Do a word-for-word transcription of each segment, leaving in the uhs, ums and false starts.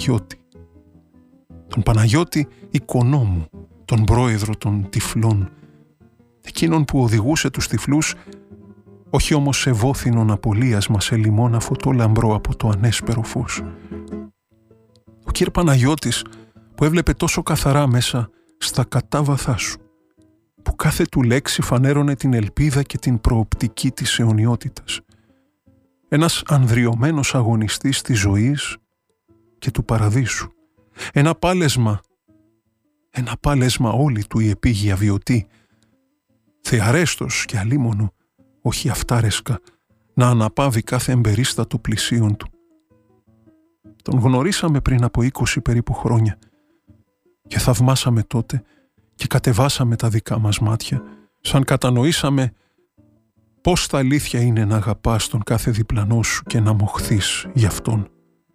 Παναγιώτη. Τον Παναγιώτη οικονόμου, τον πρόεδρο των τυφλών, εκείνον που οδηγούσε τους τυφλούς όχι όμως σε βόθινον απολίας, μα σε λιμόνα φωτό λαμπρό από το ανέσπερο φως. Ο κύρ Παναγιώτης που έβλεπε τόσο καθαρά μέσα στα κατάβαθά σου, που κάθε του λέξη φανέρωνε την ελπίδα και την προοπτική της αιωνιότητας. Ένας ανδριωμένος αγωνιστής της ζωής και του παραδείσου. Ένα πάλεσμα, ένα πάλεσμα όλη του η επίγεια βιωτή, θεαρέστος και αλίμονο, όχι αυτάρεσκα, να αναπαύει κάθε εμπερίστατο πλησίον του. Τον γνωρίσαμε πριν από είκοσι περίπου χρόνια και θαυμάσαμε τότε και κατεβάσαμε τα δικά μας μάτια, σαν κατανοήσαμε πώς τα αλήθεια είναι να αγαπάς τον κάθε διπλανό σου και να μοχθείς γι' αυτόν.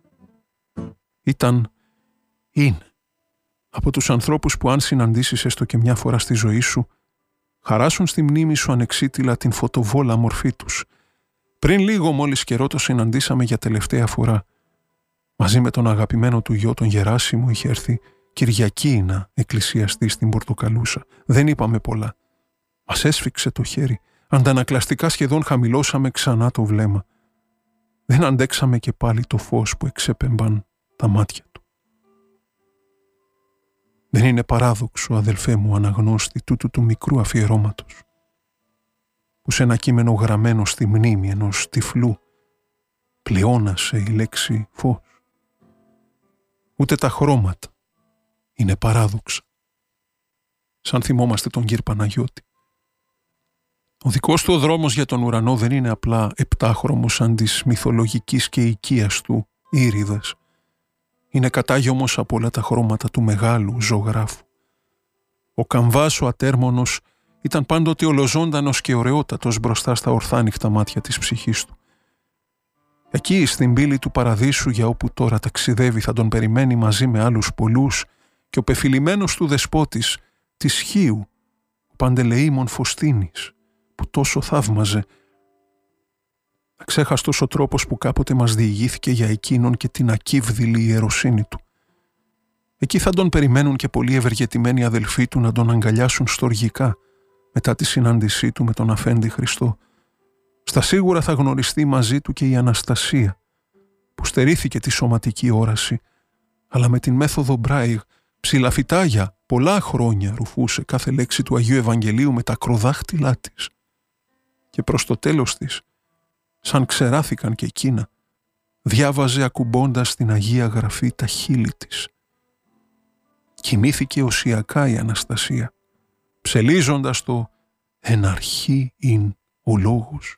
Ήταν, είναι, από τους ανθρώπους που αν συναντήσεις έστω και μια φορά στη ζωή σου, χαράσουν στη μνήμη σου ανεξίτηλα την φωτοβόλα μορφή τους. Πριν λίγο μόλις καιρό το συναντήσαμε για τελευταία φορά. Μαζί με τον αγαπημένο του γιο τον Γεράσιμο είχε έρθει Κυριακή να εκκλησιαστεί στην Πορτοκαλούσα. Δεν είπαμε πολλά. Μας έσφιξε το χέρι. Αντανακλαστικά σχεδόν χαμηλώσαμε ξανά το βλέμμα. Δεν αντέξαμε και πάλι το φως που εξέπεμπαν τα μάτια του. Δεν είναι παράδοξο, αδελφέ μου αναγνώστη, τούτου του μικρού αφιερώματος, που σε ένα κείμενο γραμμένο στη μνήμη ενός τυφλού πλεόνασε η λέξη φως. Ούτε τα χρώματα είναι παράδοξα, σαν θυμόμαστε τον κύρ Παναγιώτη. Ο δικός του ο δρόμος για τον ουρανό δεν είναι απλά επτάχρωμος σαν της μυθολογικής και οικίας του Ήριδας. Είναι κατάγιωμος από όλα τα χρώματα του μεγάλου ζωγράφου. Ο καμβάς ο ατέρμονος ήταν πάντοτε ολοζώντανος και ωραιότατος μπροστά στα ορθάνυχτα μάτια της ψυχής του. Εκεί στην πύλη του παραδείσου, για όπου τώρα ταξιδεύει, θα τον περιμένει μαζί με άλλους πολλούς και ο πεφυλημένος του δεσπότης της Χίου, ο Παντελεήμων Φωστίνης, που τόσο θαύμαζε. Αξέχαστος ο τρόπος που κάποτε μας διηγήθηκε για εκείνον και την ακύβδηλη ιεροσύνη του. Εκεί θα τον περιμένουν και πολλοί ευεργετημένοι αδελφοί του να τον αγκαλιάσουν στοργικά μετά τη συνάντησή του με τον Αφέντη Χριστό. Στα σίγουρα θα γνωριστεί μαζί του και η Αναστασία, που στερήθηκε τη σωματική όραση, αλλά με την μέθοδο Μπράιγ ψηλαφιτά για πολλά χρόνια ρουφούσε κάθε λέξη του Αγίου Ευαγγελίου με τα ακροδάχτυλά της. Και προς το τέλος της, σαν ξεράθηκαν και εκείνα, διάβαζε ακουμπώντας την Αγία Γραφή τα χείλη της. Κοιμήθηκε οσιακά η Αναστασία, ψελίζοντας το «εν αρχή ειν ο λόγος».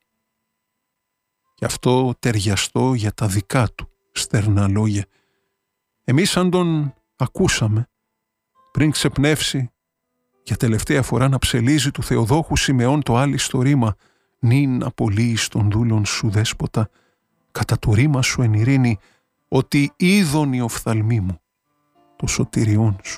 Και αυτό ταιριαστό για τα δικά του στερνά λόγια. Εμείς αν τον ακούσαμε, πριν ξεπνεύσει, για τελευταία φορά να ψελίζει του Θεοδόχου Σιμεών το άλιστο ρήμα «Νυν απολύεις των δούλων σου δέσποτα, κατά το ρήμα σου εν ειρήνη, ότι είδον η οφθαλμή μου, το σωτηριόν σου».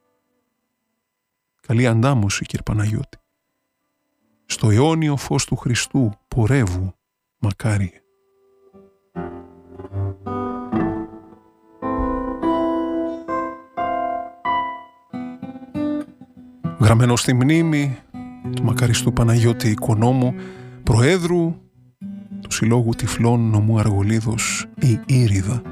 Καλή αντάμωση, κύρ Παναγιώτη. Στο αιώνιο φως του Χριστού πορεύου, μακάριε. Γραμμένο στη μνήμη του μακαριστού Παναγιώτη Οικονόμου, Προέδρου του Συλλόγου Τυφλών Νομού Αργολίδος, η Ήριδα.